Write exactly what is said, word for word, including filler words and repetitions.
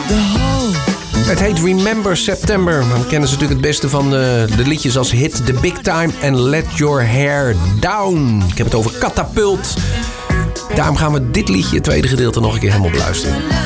Het heet Remember September. Maar we kennen ze natuurlijk het beste van uh, de liedjes als Hit the Big Time en Let Your Hair Down. Ik heb het over Catapult. Daarom gaan we dit liedje, het tweede gedeelte, nog een keer helemaal beluisteren.